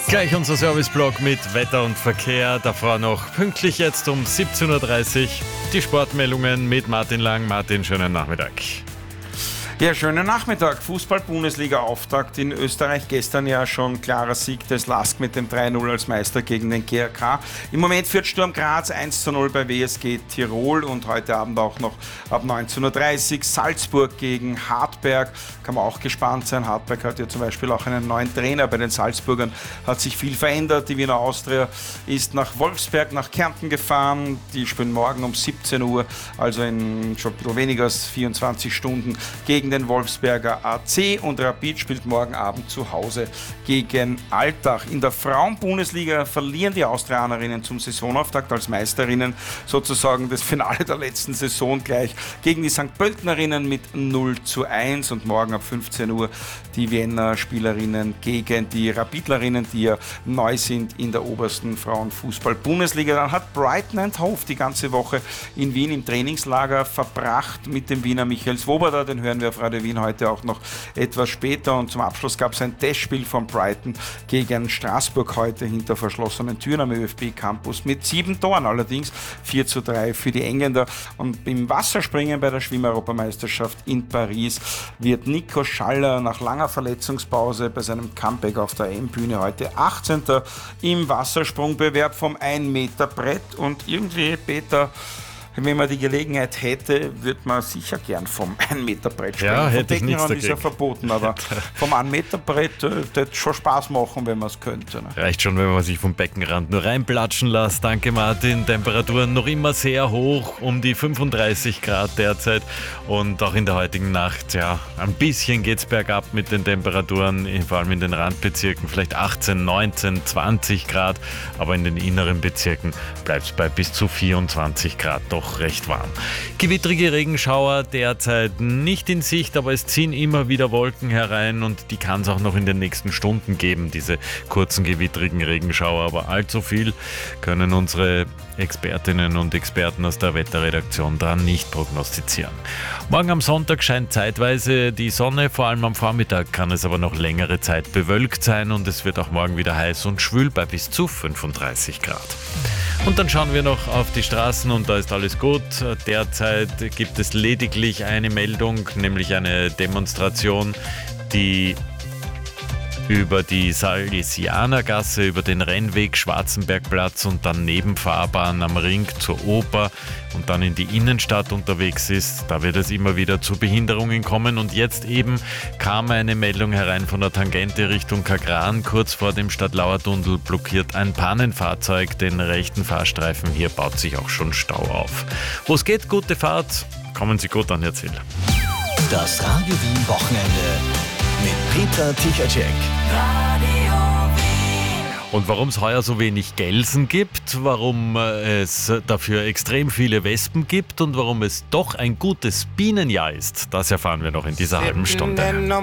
Gleich unser Serviceblog mit Wetter und Verkehr. Davor noch pünktlich jetzt um 17.30 Uhr die Sportmeldungen mit Martin Lang. Martin, schönen Nachmittag. Ja, schönen Nachmittag. Fußball-Bundesliga-Auftakt in Österreich. Gestern ja schon klarer Sieg des LASK mit dem 3-0 als Meister gegen den GRK. Im Moment führt Sturm Graz 1-0 bei WSG Tirol und heute Abend auch noch ab 19.30 Uhr Salzburg gegen Hartberg. Kann man auch gespannt sein. Hartberg hat ja zum Beispiel auch einen neuen Trainer. Bei den Salzburgern hat sich viel verändert. Die Wiener Austria ist nach Wolfsberg, nach Kärnten gefahren. Die spielen morgen um 17 Uhr, also in schon ein bisschen weniger als 24 Stunden, gegen den Wolfsberger AC, und Rapid spielt morgen Abend zu Hause gegen Altach. In der Frauen-Bundesliga verlieren die Austrianerinnen zum Saisonauftakt als Meisterinnen sozusagen das Finale der letzten Saison gleich gegen die St. Pöltenerinnen mit 0-1, und morgen ab 15 Uhr die Wiener Spielerinnen gegen die Rapidlerinnen, die ja neu sind in der obersten Frauenfußball-Bundesliga. Dann hat Brighton and Hove die ganze Woche in Wien im Trainingslager verbracht mit dem Wiener Michael Swoboda. Den hören wir auf Radio Wien heute auch noch etwas später, und zum Abschluss gab es ein Testspiel von Brighton gegen Straßburg heute hinter verschlossenen Türen am ÖFB Campus mit 7 Toren, allerdings 4-3 für die Engländer. Und im Wasserspringen bei der Schwimm-Europameisterschaft in Paris wird Nico Schaller nach langer Verletzungspause bei seinem Comeback auf der EM-Bühne heute 18. im Wassersprungbewerb vom 1-Meter-Brett, und irgendwie, Peter, wenn man die Gelegenheit hätte, würde man sicher gern vom 1-Meter-Brett springen. Ja, hätte ich nichts Deckenrand dagegen. ist ja verboten, aber vom 1-Meter-Brett würde schon Spaß machen, wenn man es könnte. Ne? Reicht schon, wenn man sich vom Beckenrand nur reinplatschen lässt. Danke, Martin. Temperaturen noch immer sehr hoch, um die 35 Grad derzeit. Und auch in der heutigen Nacht, ja, ein bisschen geht's bergab mit den Temperaturen, vor allem in den Randbezirken, vielleicht 18, 19, 20 Grad. Aber in den inneren Bezirken bleibt es bei bis zu 24 Grad. Doch recht warm. Gewittrige Regenschauer derzeit nicht in Sicht, aber es ziehen immer wieder Wolken herein, und die kann es auch noch in den nächsten Stunden geben, diese kurzen gewittrigen Regenschauer. Aber allzu viel können unsere Expertinnen und Experten aus der Wetterredaktion dann nicht prognostizieren. Morgen am Sonntag scheint zeitweise die Sonne, vor allem am Vormittag kann es aber noch längere Zeit bewölkt sein, und es wird auch morgen wieder heiß und schwül bei bis zu 35 Grad. Und dann schauen wir noch auf die Straßen, und da ist alles gut. Derzeit gibt es lediglich eine Meldung, nämlich eine Demonstration, die über die Salesianergasse, über den Rennweg Schwarzenbergplatz und dann Nebenfahrbahn am Ring zur Oper und dann in die Innenstadt unterwegs ist. Da wird es immer wieder zu Behinderungen kommen, und jetzt eben kam eine Meldung herein von der Tangente Richtung Kagran. Kurz vor dem Stadtlauertunnel blockiert ein Pannenfahrzeug den rechten Fahrstreifen. Hier baut sich auch schon Stau auf. Wo es geht, gute Fahrt. Kommen Sie gut an Ihr Ziel. Das Radio Wien Wochenende mit Peter Tichatschek. Und warum es heuer so wenig Gelsen gibt, warum es dafür extrem viele Wespen gibt und warum es doch ein gutes Bienenjahr ist, das erfahren wir noch in dieser halben Stunde.